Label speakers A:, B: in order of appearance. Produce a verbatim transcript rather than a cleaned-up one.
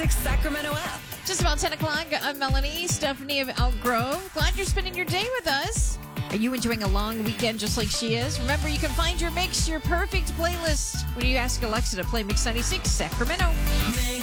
A: Sacramento app.
B: Just about ten o'clock. I'm Melanie, Stephanie of Elk Grove. Glad you're spending your day with us. Are you enjoying a long weekend just like she is? Remember, you can find your mix, your perfect playlist when you ask Alexa to play Mix ninety-six Sacramento.